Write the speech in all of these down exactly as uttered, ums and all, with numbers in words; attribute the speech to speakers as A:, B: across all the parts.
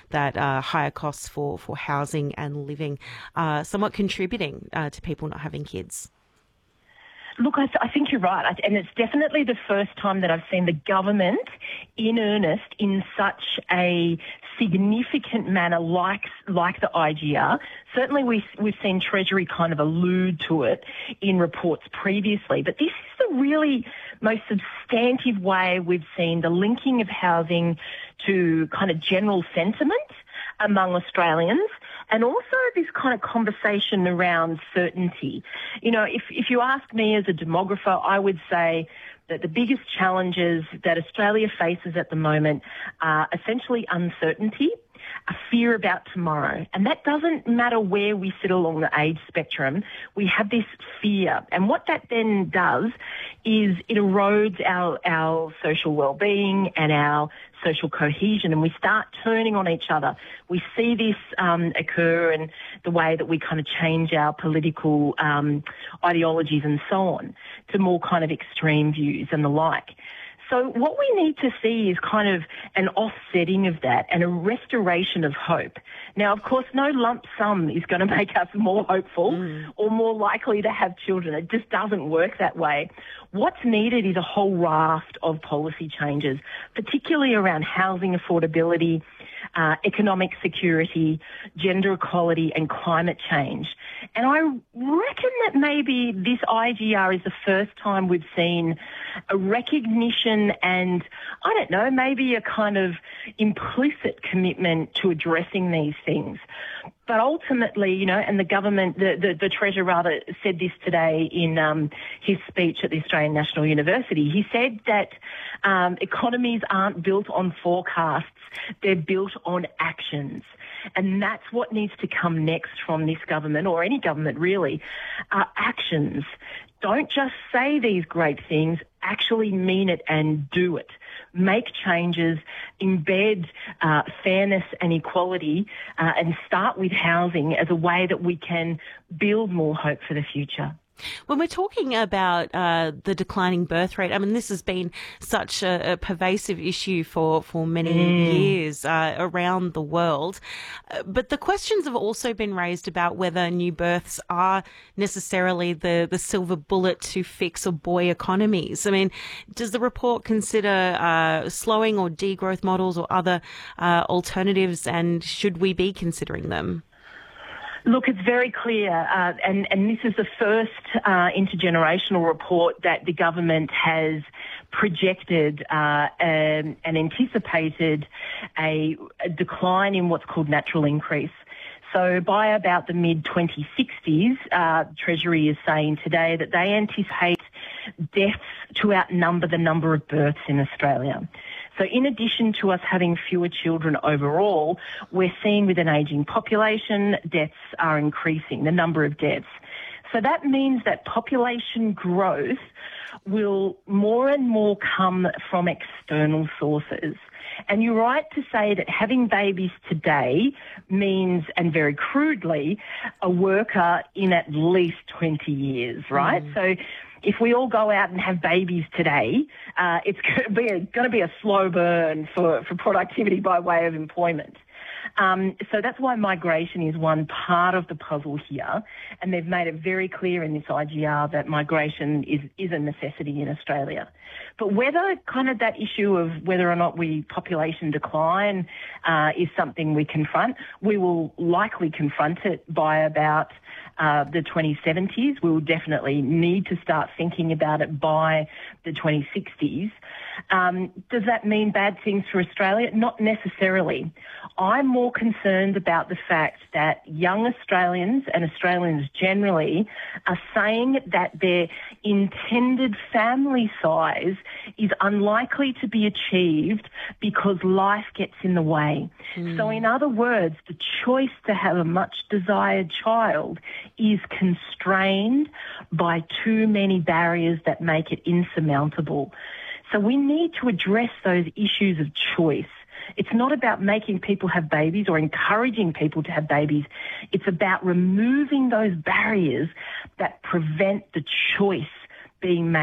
A: that uh, higher costs for, for housing and living are somewhat contributing uh, to people not having kids?
B: Look, I, th- I think you're right, I, and it's definitely the first time that I've seen the government in earnest in such a significant manner, like like the I G R. Certainly, we, we've seen Treasury kind of allude to it in reports previously, but this is the really most substantive way we've seen the linking of housing to kind of general sentiment among Australians, and also this kind of conversation around certainty. You know, if, if you ask me as a demographer, I would say that the biggest challenges that Australia faces at the moment are essentially uncertainty, a fear about tomorrow. And that doesn't matter where we sit along the age spectrum. We have this fear. And what that then does is it erodes our, our social well-being and our social cohesion, and we start turning on each other. We see this um, occur in the way that we kind of change our political um, ideologies and so on to more kind of extreme views and the like. So what we need to see is kind of an offsetting of that and a restoration of hope. Now, of course, no lump sum is going to make us more hopeful mm. or more likely to have children. It just doesn't work that way. What's needed is a whole raft of policy changes, particularly around housing affordability, uh, economic security, gender equality and climate change. And I reckon that maybe this I G R is the first time we've seen a recognition and, I don't know, maybe a kind of implicit commitment to addressing these things. But ultimately, you know, and the government, the, the, the Treasurer rather said this today in um, his speech at the Australian National University. He said that um, economies aren't built on forecasts, they're built on actions. And that's what needs to come next from this government, or any government really, uh, actions. Don't just say these great things, actually mean it and do it. Make changes, embed uh, fairness and equality, uh, and start with housing as a way that we can build more hope for the future.
A: When we're talking about uh, the declining birth rate, I mean, this has been such a, a pervasive issue for, for many mm. years uh, around the world. Uh, but the questions have also been raised about whether new births are necessarily the, the silver bullet to fix or buoy economies. I mean, does the report consider uh, slowing or degrowth models or other uh, alternatives, and should we be considering them?
B: Look, it's very clear, uh, and, and this is the first uh, intergenerational report that the government has projected uh, and, and anticipated a, a decline in what's called natural increase. So by about the mid twenty sixties, uh, Treasury is saying today that they anticipate deaths to outnumber the number of births in Australia. So in addition to us having fewer children overall, we're seeing with an ageing population, deaths are increasing, the number of deaths. So that means that population growth will more and more come from external sources. And you're right to say that having babies today means, and very crudely, a worker in at least twenty years, right? Mm. So if we all go out and have babies today, uh, it's going to be a, going to be a slow burn for, for productivity by way of employment. Um, so that's why migration is one part of the puzzle here, and they've made it very clear in this I G R that migration is, is a necessity in Australia. But whether kind of that issue of whether or not we population decline uh, is something we confront, we will likely confront it by about uh, the twenty seventies. We will definitely need to start thinking about it by the twenty sixties. Um, does that mean bad things for Australia? Not necessarily. I'm more concerned about the fact that young Australians and Australians generally are saying that their intended family size is unlikely to be achieved because life gets in the way. Mm. So in other words, the choice to have a much desired child is constrained by too many barriers that make it insurmountable. So we need to address those issues of choice. It's not about making people have babies or encouraging people to have babies. It's about removing those barriers that prevent the choice being made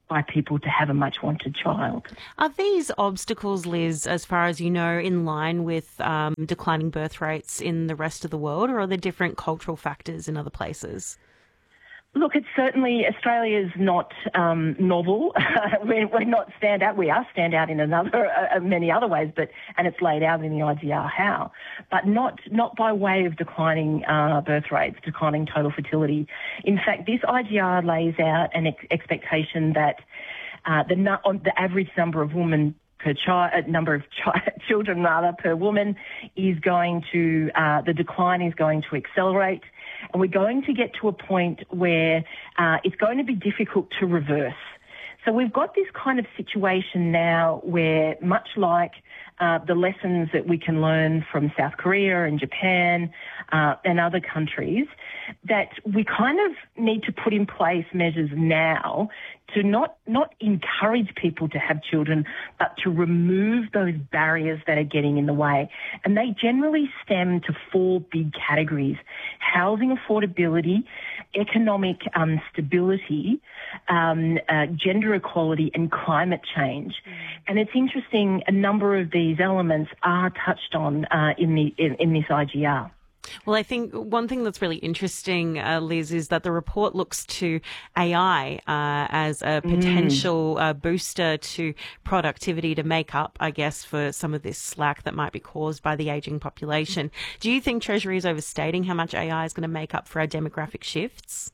B: by people to have a much wanted child.
A: Are these obstacles, Liz, as far as you know, in line with um, declining birth rates in the rest of the world, or are there different cultural factors in other places?
B: Look, it's certainly, Australia's not um, novel. we're, we're not stand out. We are stand out in another, uh, many other ways, but and it's laid out in the I G R how, but not not by way of declining uh, birth rates, declining total fertility. In fact, this I G R lays out an ex- expectation that uh, the nu- on the average number of women per child, uh, number of chi- children rather per woman is going to uh, the decline is going to accelerate. And we're going to get to a point where uh, it's going to be difficult to reverse. So we've got this kind of situation now where, much like uh, the lessons that we can learn from South Korea and Japan uh, and other countries, that we kind of need to put in place measures now to not, not encourage people to have children, but to remove those barriers that are getting in the way. And they generally stem to four big categories: housing affordability, economic um, stability, um, uh, gender equality, and climate change. Mm. And it's interesting, a number of these elements are touched on uh, in, the, in, in this I G R.
A: Well, I think one thing that's really interesting, uh, Liz, is that the report looks to A I uh, as a potential mm. uh, booster to productivity to make up, I guess, for some of this slack that might be caused by the ageing population. Do you think Treasury is overstating how much A I is going to make up for our demographic shifts?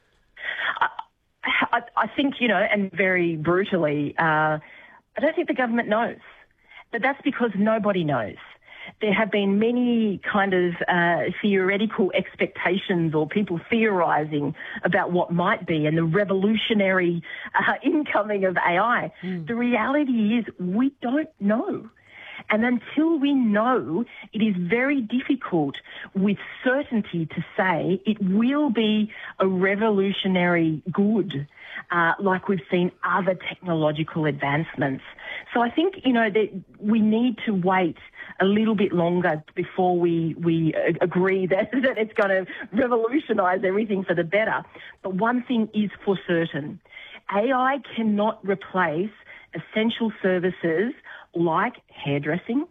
B: I, I, I think, you know, and very brutally, uh, I don't think the government knows. But that's because nobody knows. There have been many kind of uh, theoretical expectations or people theorising about what might be and the revolutionary uh, incoming of A I. Mm. The reality is we don't know. And until we know, it is very difficult with certainty to say it will be a revolutionary good, uh, like we've seen other technological advancements. So I think, you know, that we need to wait a little bit longer before we, we agree that, that it's going to revolutionise everything for the better. But one thing is for certain: A I cannot replace essential services like hairdressing,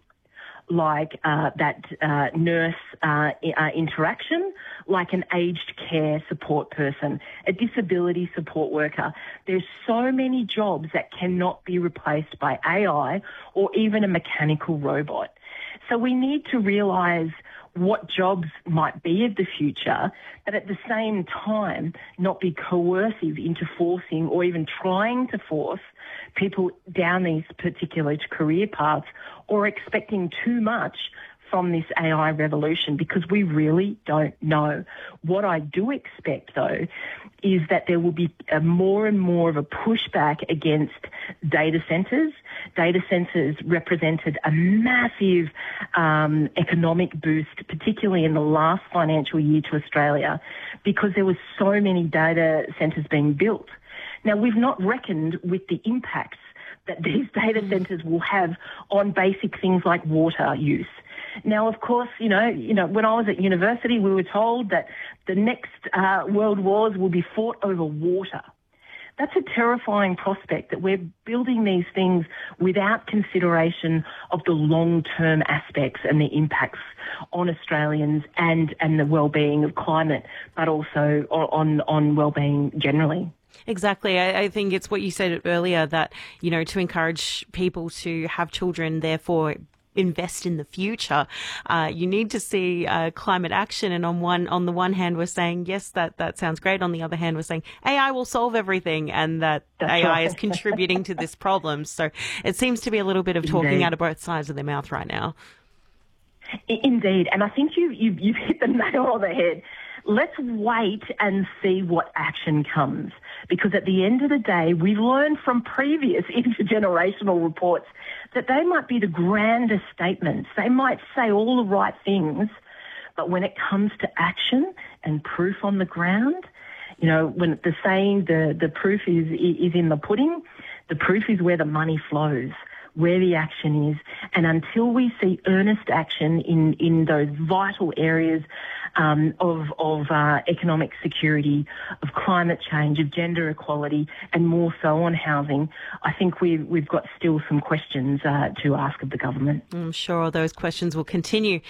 B: like uh, that uh, nurse uh, uh, interaction, like an aged care support person, a disability support worker. There's so many jobs that cannot be replaced by A I or even a mechanical robot. So we need to realise what jobs might be of the future, but at the same time not be coercive into forcing or even trying to force people down these particular career paths or expecting too much from this A I revolution, because we really don't know. What I do expect, though, is that there will be a more and more of a pushback against data centres. Data centres represented a massive um, economic boost, particularly in the last financial year to Australia, because there were so many data centres being built. Now, we've not reckoned with the impacts that these data centres will have on basic things like water use. Now, of course, you know, you know, when I was at university, we were told that the next uh, world wars will be fought over water. That's a terrifying prospect, that we're building these things without consideration of the long-term aspects and the impacts on Australians and, and the well-being of climate, but also on, on well-being generally.
A: Exactly. I, I think it's what you said earlier, that, you know, to encourage people to have children, therefore invest in the future, uh, you need to see uh, climate action. And on one, on the one hand, we're saying, yes, that, that sounds great. On the other hand, we're saying A I will solve everything, and that That's A I right. is contributing to this problem. So it seems to be a little bit of talking Indeed. out of both sides of their mouth right now.
B: Indeed. And I think you, you, you've hit the nail on the head. Let's wait and see what action comes, because at the end of the day, we've learned from previous intergenerational reports that they might be the grandest statements. They might say all the right things, but when it comes to action and proof on the ground, you know, when the saying, the, the proof is, is in the pudding, the proof is where the money flows. where the action is. And until we see earnest action in, in those vital areas um, of, of uh, economic security, of climate change, of gender equality, and more so on housing, I think we've, we've got still some questions uh, to ask of the government.
A: I'm sure those questions will continue.